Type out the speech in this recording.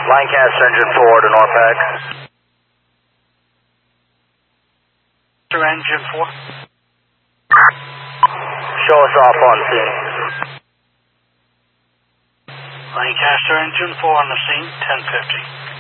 Lancaster engine 4 to NORPAC. Engine 4. Show us off on scene. Lancaster engine 4 on the scene, 1050.